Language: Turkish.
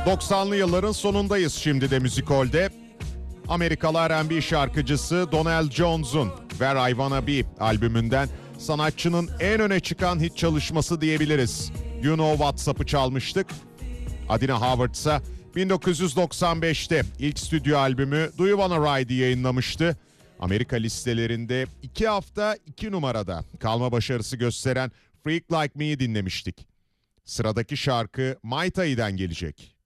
90'lı yılların sonundayız şimdi de müzikolde. Amerikalı R&B şarkıcısı Donell Jones'un Where I Wanna Be albümünden sanatçının en öne çıkan hit çalışması diyebiliriz. You Know What's çalmıştık. Adina Howard ise 1995'te ilk stüdyo albümü Do You Wanna Ride'i yayınlamıştı. Amerika listelerinde 2 hafta 2 numarada kalma başarısı gösteren Freak Like Me'yi dinlemiştik. Sıradaki şarkı Mai Tai'den gelecek.